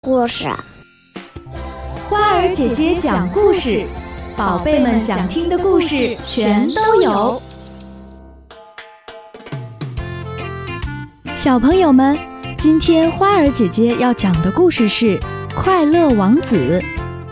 故事。 花儿姐姐讲故事，宝贝们想听的故事全都有。小朋友们，今天花儿姐姐要讲的故事是《快乐王子》。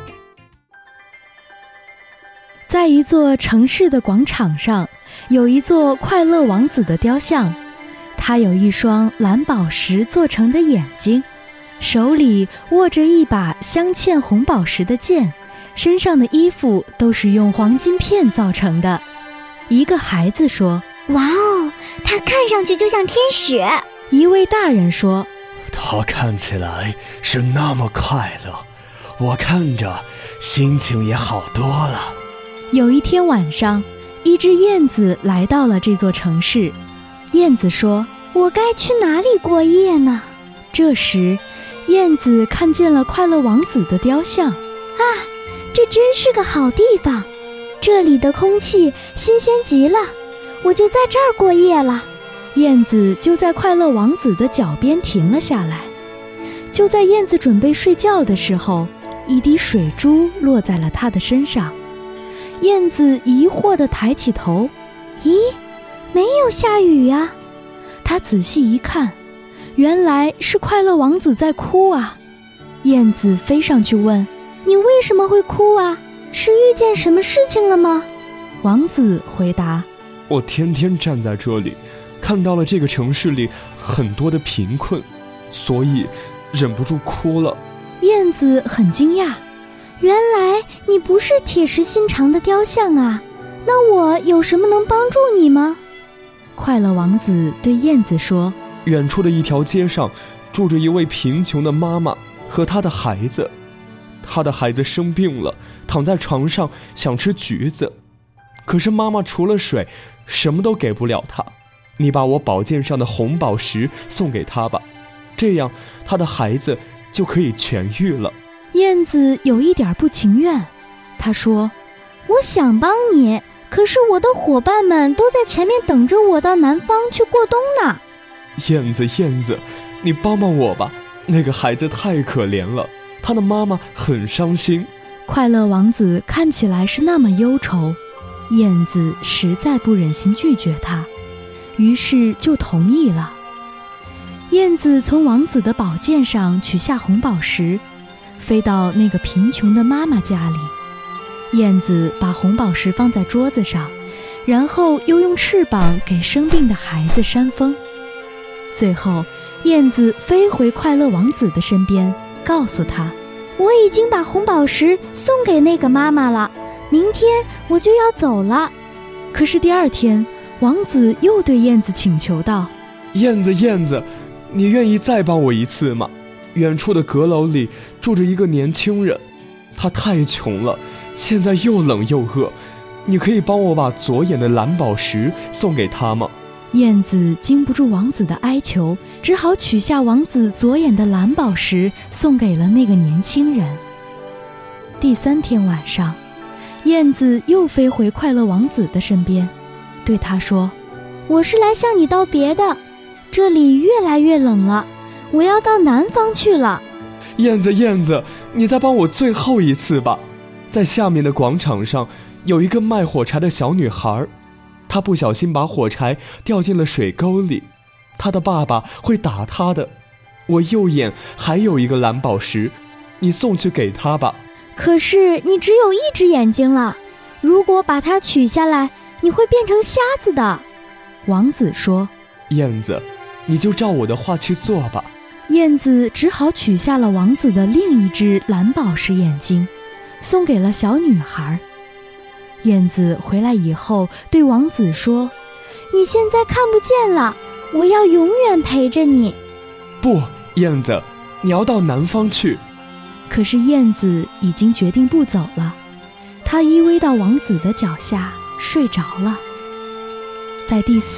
在一座城市的广场上，有一座快乐王子的雕像，他有一双蓝宝石做成的眼睛，手里握着一把镶嵌红宝石的剑，身上的衣服都是用黄金片造成的。一个孩子说： 哇哦，他看上去就像天使。 一位大人说： 他看起来是那么快乐，我看着心情也好多了。 有一天晚上，一只燕子来到了这座城市。燕子说： 我该去哪里过夜呢？ 这时燕子看见了快乐王子的雕像。 啊，这真是个好地方，这里的空气新鲜极了，我就在这儿过夜了。 燕子就在快乐王子的脚边停了下来。就在燕子准备睡觉的时候，一滴水珠落在了他的身上。燕子疑惑地抬起头， 咦，没有下雨呀。 他仔细一看，原来是快乐王子在哭啊！燕子飞上去问： 你为什么会哭啊？是遇见什么事情了吗？ 王子回答： 我天天站在这里，看到了这个城市里很多的贫困，所以忍不住哭了。 燕子很惊讶， 原来你不是铁石心肠的雕像啊，那我有什么能帮助你吗？ 快乐王子对燕子说： 远处的一条街上住着一位贫穷的妈妈和她的孩子，她的孩子生病了，躺在床上想吃橘子，可是妈妈除了水什么都给不了她。你把我宝剑上的红宝石送给她吧，这样她的孩子就可以痊愈了。 燕子有一点不情愿，她说： 我想帮你，可是我的伙伴们都在前面等着我到南方去过冬呢。 燕子，你帮帮我吧，那个孩子太可怜了，他的妈妈很伤心。 快乐王子看起来是那么忧愁，燕子实在不忍心拒绝他，于是就同意了。燕子从王子的宝剑上取下红宝石，飞到那个贫穷的妈妈家里。燕子把红宝石放在桌子上，然后又用翅膀给生病的孩子扇风。最后燕子飞回快乐王子的身边，告诉他： 我已经把红宝石送给那个妈妈了，明天我就要走了。 可是第二天，王子又对燕子请求道： 燕子，你愿意再帮我一次吗？远处的阁楼里住着一个年轻人，他太穷了，现在又冷又饿，你可以帮我把左眼的蓝宝石送给他吗？ 燕子经不住王子的哀求，只好取下王子左眼的蓝宝石，送给了那个年轻人。第三天晚上，燕子又飞回快乐王子的身边，对他说： 我是来向你道别的，这里越来越冷了，我要到南方去了。 燕子，你再帮我最后一次吧。在下面的广场上有一个卖火柴的小女孩，她不小心把火柴掉进了水沟里，她的爸爸会打她的。我右眼还有一个蓝宝石，你送去给她吧。 可是你只有一只眼睛了，如果把它取下来，你会变成瞎子的。 王子说： 燕子，你就照我的话去做吧。 燕子只好取下了王子的另一只蓝宝石眼睛，送给了小女孩。燕子回来以后对王子说： 你现在看不见了，我要永远陪着你。 不，燕子，你要到南方去。 可是燕子已经决定不走了，她依偎到王子的脚下睡着了。在第